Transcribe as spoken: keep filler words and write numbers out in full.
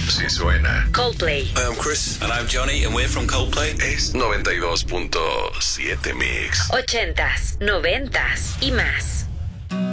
Si suena. Coldplay. Hi, I'm Chris. And I'm Johnny, and we're from Coldplay. Es noventa y dos punto siete Mix. Ochentas, noventas y más.